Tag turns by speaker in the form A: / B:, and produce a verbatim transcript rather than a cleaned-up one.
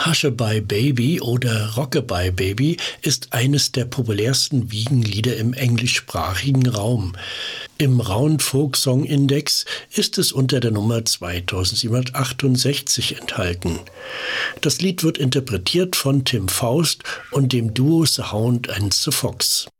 A: Hush-a-Bye Baby oder Rock-a-Bye Baby ist eines der populärsten Wiegenlieder im englischsprachigen Raum. Im Round Folk Song Index ist es unter der Nummer zweitausendsiebenhundertachtundsechzig enthalten. Das Lied wird interpretiert von Tim Faust und dem Duo The Hound and the Fox.